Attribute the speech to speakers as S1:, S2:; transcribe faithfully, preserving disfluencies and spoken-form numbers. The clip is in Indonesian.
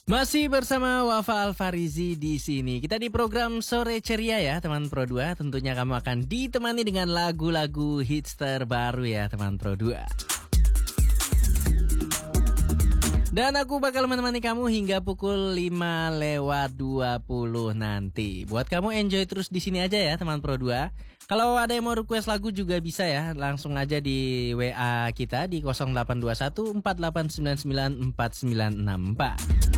S1: Masih bersama Wafa Alfarizi di sini. Kita di program Sore Ceria ya, teman Pro dua. Tentunya kamu akan ditemani dengan lagu-lagu hits terbaru ya, teman Pro dua. Dan aku bakal menemani kamu hingga pukul lima lewat dua puluh nanti. Buat kamu enjoy terus di sini aja ya, teman Pro dua. Kalau ada yang mau request lagu juga bisa ya, langsung aja di W A kita di nol delapan dua satu empat delapan sembilan sembilan empat sembilan enam empat.